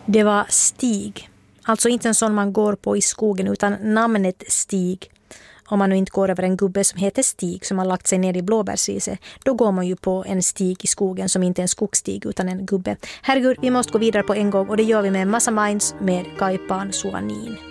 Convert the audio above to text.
Det var stig. Alltså inte en sån man går på i skogen utan namnet Stig. Om man nu inte går över en gubbe som heter Stig som har lagt sig ner i blåbärsriset, då går man ju på en stig i skogen som inte är en skogsstig utan en gubbe. Herregud, vi måste gå vidare på en gång och det gör vi med en massa minds med Kaipan Suanin.